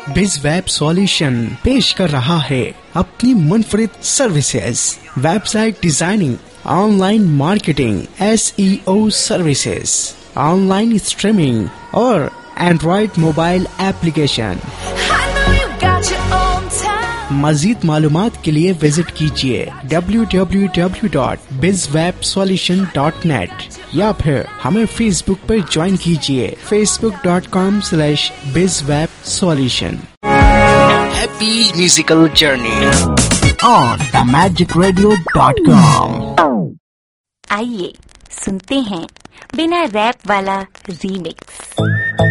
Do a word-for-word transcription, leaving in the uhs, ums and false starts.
बिज web solution पेश कर रहा है अपनी मुनफरिद services, website designing, online marketing, S E O services, online streaming और एंड्रॉइड मोबाइल एप्लीकेशन। मजीद मालूमात के लिए विजिट कीजिए डब्ल्यू डब्ल्यू डब्ल्यू डॉट बिज वेब सॉल्यूशन डॉट नेट या फिर हमें फेसबुक पर ज्वाइन कीजिए फेसबुक डॉट कॉम स्लैश बिज web solution. Happy musical journey on the magic radio dot com. आइए सुनते हैं बिना रैप वाला रीमिक्स।